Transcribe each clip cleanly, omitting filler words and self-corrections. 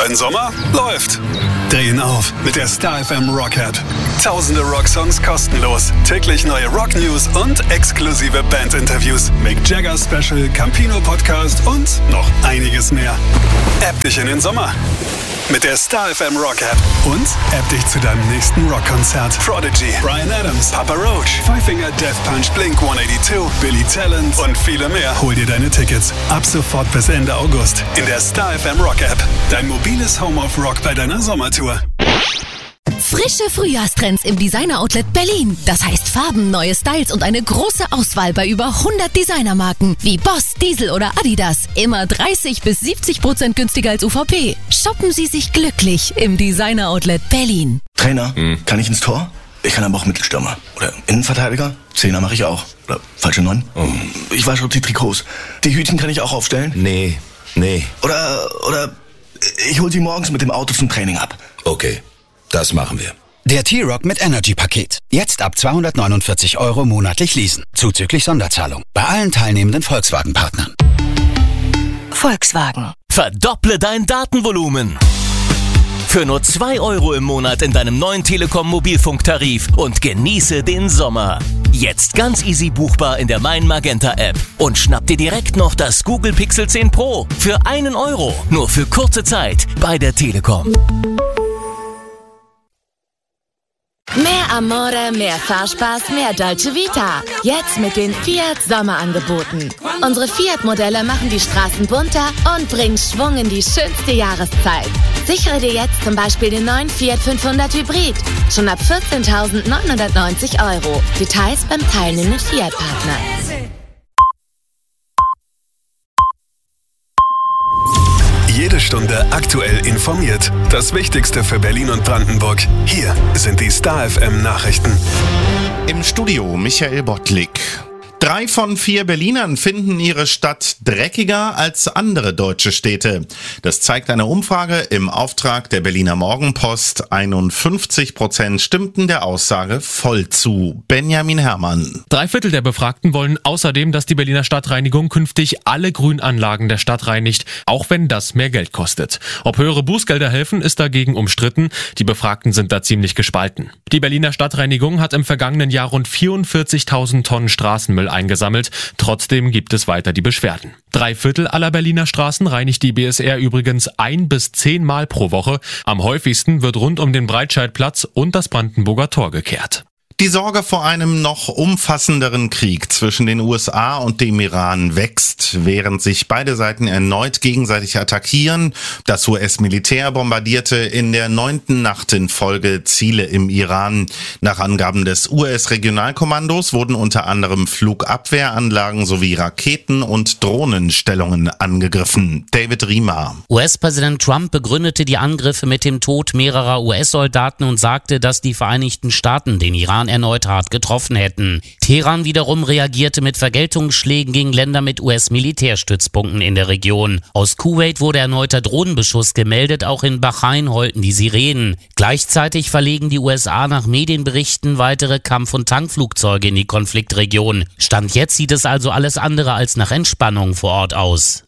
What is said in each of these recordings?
Dein Sommer läuft. Drehen auf mit der Star FM Rock App. Tausende Rocksongs kostenlos, täglich neue Rock-News und exklusive Band-Interviews. Mick Jagger Special, Campino Podcast und noch einiges mehr. App dich in den Sommer mit der Star FM Rock App und App dich zu deinem nächsten Rockkonzert. Prodigy, Bryan Adams, Papa Roach, Five Finger Death Punch, Blink 182, Billy Talent und viele mehr. Hol dir deine Tickets ab sofort bis Ende August in der Star FM Rock App. Dein mobiles Home of Rock bei deiner Sommertour. Frische Frühjahrstrends im Designer-Outlet Berlin. Das heißt Farben, neue Styles und eine große Auswahl bei über 100 Designermarken wie Boss, Diesel oder Adidas. Immer 30-70% günstiger als UVP. Shoppen Sie sich glücklich im Designer-Outlet Berlin. Trainer, kann ich ins Tor? Ich kann aber auch Mittelstürmer. Oder Innenverteidiger? Zehner mache ich auch. Oder falsche 9? Ich wasche die Trikots. Die Hütchen kann ich auch aufstellen? Nee. Oder ich hol sie morgens mit dem Auto zum Training ab. Okay, das machen wir. Der T-Rock mit Energy-Paket. Jetzt ab 249 € monatlich leasen. Zuzüglich Sonderzahlung. Bei allen teilnehmenden Volkswagen-Partnern. Volkswagen. Verdopple dein Datenvolumen. Für nur 2 € im Monat in deinem neuen Telekom-Mobilfunktarif und genieße den Sommer. Jetzt ganz easy buchbar in der Mein Magenta App. Und schnapp dir direkt noch das Google Pixel 10 Pro für 1 €. Nur für kurze Zeit bei der Telekom. Mehr Amore, mehr Fahrspaß, mehr Dolce Vita. Jetzt mit den Fiat Sommerangeboten. Unsere Fiat-Modelle machen die Straßen bunter und bringen Schwung in die schönste Jahreszeit. Sichere dir jetzt zum Beispiel den neuen Fiat 500 Hybrid. Schon ab 14.990 €. Details beim teilnehmenden Fiat-Partner. Jede Stunde aktuell informiert. Das Wichtigste für Berlin und Brandenburg. Hier sind die Star FM Nachrichten. Im Studio Michael Bottlik. 3 von 4 Berlinern finden ihre Stadt dreckiger als andere deutsche Städte. Das zeigt eine Umfrage im Auftrag der Berliner Morgenpost. 51% stimmten der Aussage voll zu. Benjamin Herrmann. 3/4 der Befragten wollen außerdem, dass die Berliner Stadtreinigung künftig alle Grünanlagen der Stadt reinigt, auch wenn das mehr Geld kostet. Ob höhere Bußgelder helfen, ist dagegen umstritten. Die Befragten sind da ziemlich gespalten. Die Berliner Stadtreinigung hat im vergangenen Jahr rund 44.000 Tonnen Straßenmüll eingesammelt. Trotzdem gibt es weiter die Beschwerden. 3/4 aller Berliner Straßen reinigt die BSR übrigens 1 bis 10 Mal pro Woche. Am häufigsten wird rund um den Breitscheidplatz und das Brandenburger Tor gekehrt. Die Sorge vor einem noch umfassenderen Krieg zwischen den USA und dem Iran wächst, während sich beide Seiten erneut gegenseitig attackieren. Das US-Militär bombardierte in der 9. Nacht in Folge Ziele im Iran. Nach Angaben des US-Regionalkommandos wurden unter anderem Flugabwehranlagen sowie Raketen- und Drohnenstellungen angegriffen. David Riemer. US-Präsident Trump begründete die Angriffe mit dem Tod mehrerer US-Soldaten und sagte, dass die Vereinigten Staaten den Iran erneut hart getroffen hätten. Teheran wiederum reagierte mit Vergeltungsschlägen gegen Länder mit US-Militärstützpunkten in der Region. Aus Kuwait wurde erneuter Drohnenbeschuss gemeldet, auch in Bahrain heulten die Sirenen. Gleichzeitig verlegen die USA nach Medienberichten weitere Kampf- und Tankflugzeuge in die Konfliktregion. Stand jetzt sieht es also alles andere als nach Entspannung vor Ort aus.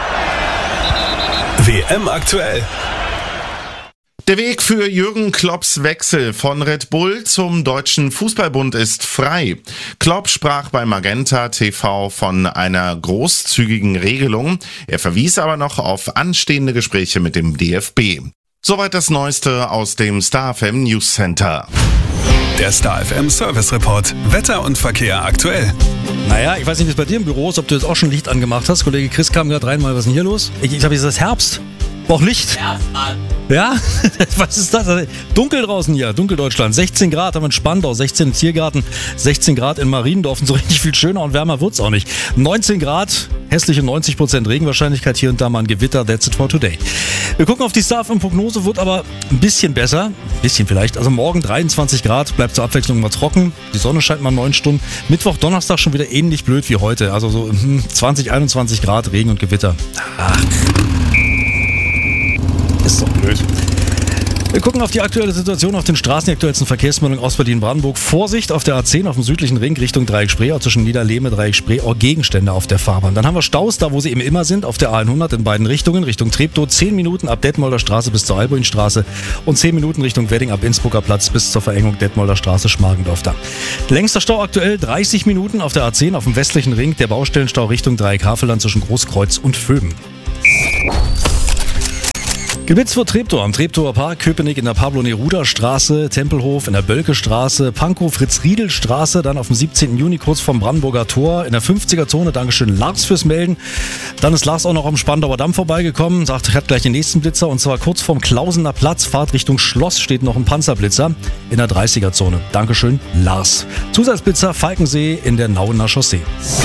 WM aktuell. Der Weg für Jürgen Klopps Wechsel von Red Bull zum Deutschen Fußballbund ist frei. Klopp sprach bei Magenta TV von einer großzügigen Regelung. Er verwies aber noch auf anstehende Gespräche mit dem DFB. Soweit das Neueste aus dem Star FM News Center. Der Star FM Service Report. Wetter und Verkehr aktuell. Naja, ich weiß nicht, wie es bei dir im Büro ist, ob du jetzt auch schon Licht angemacht hast. Kollege Chris kam gerade rein, was ist denn hier los? Ich habe jetzt das Herbst. Braucht Licht. Ja, was ist das? Dunkel draußen hier, Dunkeldeutschland. 16 Grad haben wir in Spandau, 16 im Tiergarten, 16 Grad in Mariendorf. Und so richtig viel schöner und wärmer wird's auch nicht. 19 Grad, hässliche 90% Regenwahrscheinlichkeit, hier und da mal ein Gewitter. That's it for today. Wir gucken auf die Star FM Prognose, wird aber ein bisschen besser. Ein bisschen vielleicht. Also morgen 23 Grad, bleibt zur Abwechslung mal trocken. Die Sonne scheint mal 9 Stunden. Mittwoch, Donnerstag schon wieder ähnlich blöd wie heute. Also so 20, 21 Grad, Regen und Gewitter. Ach. Ist doch blöd. Wir gucken auf die aktuelle Situation auf den Straßen, die aktuellsten Verkehrsmeldungen aus Berlin-Brandenburg. Vorsicht auf der A10 auf dem südlichen Ring Richtung Dreieck-Spree, zwischen Niederlehme, Dreieck-Spree, auch Gegenstände auf der Fahrbahn. Dann haben wir Staus, da wo sie eben immer sind, auf der A100 in beiden Richtungen, Richtung Treptow, 10 Minuten ab Detmolder Straße bis zur Albuinstraße und 10 Minuten Richtung Wedding ab Innsbrucker Platz bis zur Verengung Detmolder Straße, Schmargendorf da. Längster Stau aktuell 30 Minuten auf der A10 auf dem westlichen Ring, der Baustellenstau Richtung Dreieck-Havelland zwischen Großkreuz und Vöben. Geblitzt Treptow am Treptower Park, Köpenick in der Pablo-Neruda-Straße, Tempelhof in der Bölke-Straße, Pankow Fritz-Riedel-Straße, dann auf dem 17. Juni kurz vorm Brandenburger Tor in der 50er-Zone. Dankeschön Lars fürs Melden. Dann ist Lars auch noch am Spandauer Damm vorbeigekommen, sagt, er hat gleich den nächsten Blitzer und zwar kurz vorm Klausener Platz, Fahrt Richtung Schloss steht noch ein Panzerblitzer in der 30er-Zone. Dankeschön Lars. Zusatzblitzer Falkensee in der Nauener Chaussee.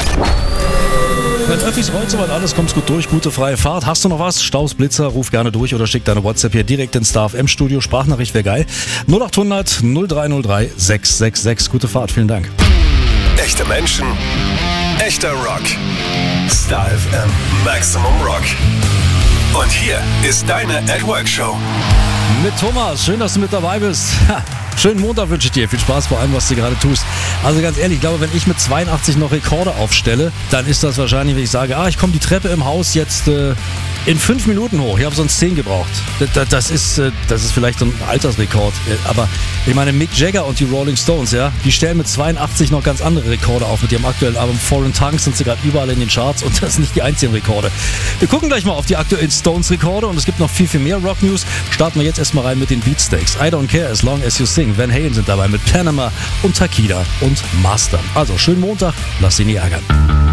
Wenn Öffis rollt soweit alles, kommst gut durch, gute freie Fahrt. Hast du noch was? Staus, Blitzer, ruf gerne durch oder schick deine WhatsApp hier direkt ins Star FM Studio. Sprachnachricht wäre geil. 0800 0303 666. Gute Fahrt, vielen Dank. Echte Menschen, echter Rock. Star FM Maximum Rock. Und hier ist deine At Work Show. Mit Thomas, schön, dass du mit dabei bist. Schönen Montag wünsche ich dir. Viel Spaß bei allem, was du gerade tust. Also ganz ehrlich, ich glaube, wenn ich mit 82 noch Rekorde aufstelle, dann ist das wahrscheinlich, wenn ich sage, ich komme die Treppe im Haus jetzt in 5 Minuten hoch. Ich habe sonst 10 gebraucht. Das ist vielleicht so ein Altersrekord. Aber ich meine, Mick Jagger und die Rolling Stones, ja, die stellen mit 82 noch ganz andere Rekorde auf. Mit ihrem aktuellen Album Foreign Tongues sind sie gerade überall in den Charts und das sind nicht die einzigen Rekorde. Wir gucken gleich mal auf die aktuellen Stones-Rekorde und es gibt noch viel, viel mehr Rock-News. Starten wir jetzt erstmal rein mit den Beatsteaks. I Don't Care As Long As You Sing. Van Halen sind dabei mit Panama und Takida und Master. Also schönen Montag, lass dich nie ärgern.